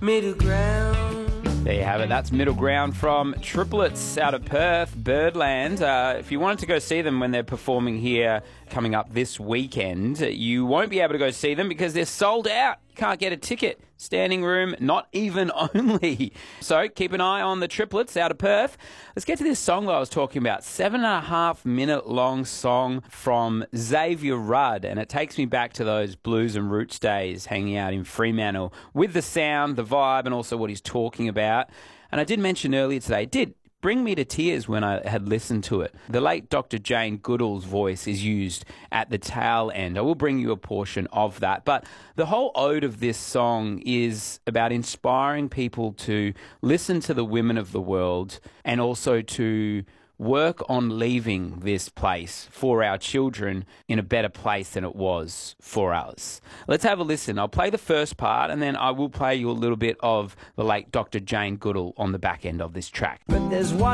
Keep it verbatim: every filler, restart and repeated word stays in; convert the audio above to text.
Middle ground. There you have it. That's Middle Ground from Triplets out of Perth, Birdland. Uh, if you wanted to go see them when they're performing here coming up this weekend, you won't be able to go see them because they're sold out. You can't get a ticket. Standing room, not even only. So keep an eye on the Triplets out of Perth. Let's get to this song that I was talking about. Seven and a half minute long song from Xavier Rudd. And it takes me back to those blues and roots days hanging out in Fremantle with the sound, the vibe, and also what he's talking about. And I did mention earlier today, it did bring me to tears when I had listened to it. The late Doctor Jane Goodall's voice is used at the tail end. I will bring you a portion of that. But the whole ode of this song is about inspiring people to listen to the women of the world and also to work on leaving this place for our children in a better place than it was for us. Let's have a listen. I'll play the first part and then I will play you a little bit of the late Doctor Jane Goodall on the back end of this track. But there's one